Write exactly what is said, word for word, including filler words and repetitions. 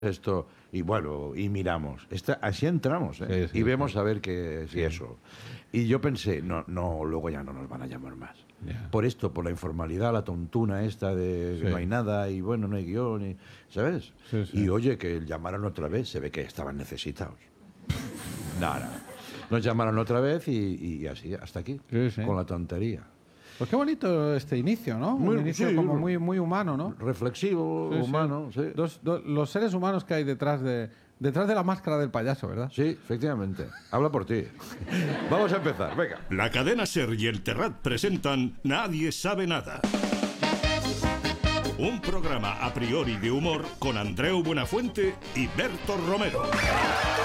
esto, y bueno, y miramos. Esta, así entramos, ¿eh? Sí, sí, y vemos sí. a ver qué si Sí. eso. Y yo pensé, no, no, luego ya no nos van a llamar más. Ya. Por esto, por la informalidad, la tontuna esta de que Sí. no hay nada y bueno, no hay guión, y, ¿sabes? Sí, sí. Y oye, que llamaron otra vez, se ve que estaban necesitados. Nada. Nos llamaron otra vez y, y así, hasta aquí, Sí, sí. con la tontería. Pues qué bonito este inicio, ¿no? Muy- Un inicio sí, como no. muy, muy humano, ¿no? Reflexivo, Sí, sí. humano, sí. Dos- do- los seres humanos que hay detrás de, detrás de la máscara del payaso, ¿verdad? Sí, efectivamente. Habla por ti. Vamos a empezar, venga. La cadena SER y el Terrat presentan Nadie sabe nada. Un programa a priori de humor con Andreu Buenafuente y Berto Romero.